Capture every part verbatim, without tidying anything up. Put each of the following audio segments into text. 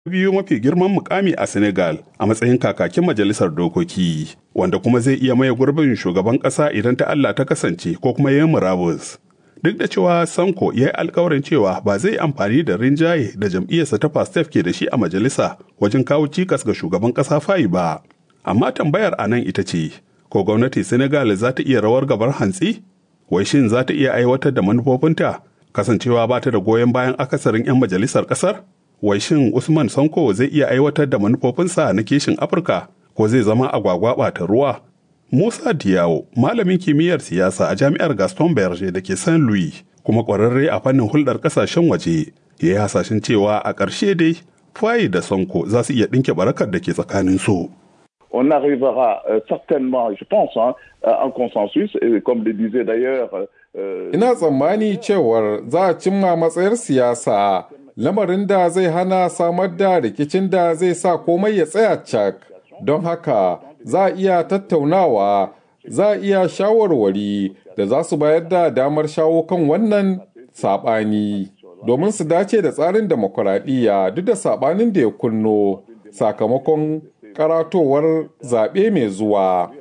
biyu mafi girman mukami a Senegal a matsayin kakakin majalisar dokoki, wanda kuma zai iya maye gurbin shugaban ƙasa idan ta Allah ta kasance ko kuma yayin murabus. Duk da cewa Sanko ya yi alkawarin cewa ba zai amfani da rinjaye da jam'iyyarsa ta Pastef ke da shi a majalisa wajen kawo cikas ga shugaban ƙasa Fayi ba. Amma tambayar a nan ita ce, ko gwamnati Senegal za ta iya rawar gabar hantsi? Wai shin za ta iya aiwatar da manufofinta kasancewa ba ta da goyon bayan akasarin 'yan majalisar ƙasar? Wai shin Usman Sanko zai iya aiwatar da manufofinsa na kishin Afirka ko zai zama agwagwa ɓata ruwa? Musa Diyawo, malamin kimiyyar siyasa a jami'ar Gaston Berger da ke Saint Louis, kuma ƙwararre a fannin hulɗar ƙasashen waje, ya yi hasashen cewa a ƙarshe dai Fayi da Sanko za su iya ɗinke barakar da ke tsakanin su. On arrivera euh, certainement, je pense, hein, à un consensus, et comme le disait d'ailleurs... Euh, Ina tsammani cewar za a cimma matsayar siyasa, lamarin da zai hana samar da rikicin da zai sa komai ya tsaya cak. Don haka, za a iya tattaunawa, za a iya shawarwari da za su bayar da damar shawo kan wannan saɓani, domin su dace da tsarin demokuraɗiyya duk da saɓanin da ya kunno sakamakon karatowar zaɓe mai zuwa.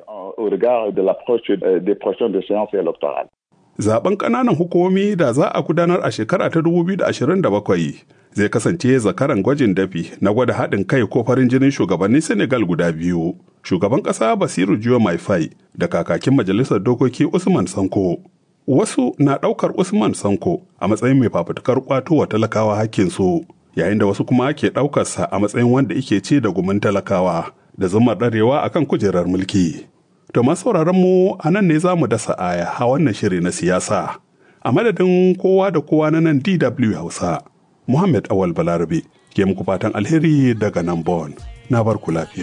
Zaben ƙananan hukumomi da za a gudanar a shekara ta dubu biyu da ashirin da bakwai zai kasance zakaran gwajin dafi na gwada haɗin kai ko farin jinin shugabannin Senegal guda biyu. Shugaban ƙasa Basiru Diomaye Faye da kakakin majalisar dokoki Usman Sanko. Wasu na ɗaukar Usman Sanko a matsayin mai fafutukar ƙwato wa talakawa hakkinsu, yayin da wasu kuma ke ɗaukarsa a matsayin wanda ike ci da gumin talakawa da zumar ɗarewa akan kujerar mulki. To masu mu a nan ne za mu dasa aya a wannan shiri na siyasa. A madadin kowa da kowa na nan D W Hausa, Muhammad Awal Balarabe ke muku fatan alheri daga nan Bon. Na bar ku lafiya.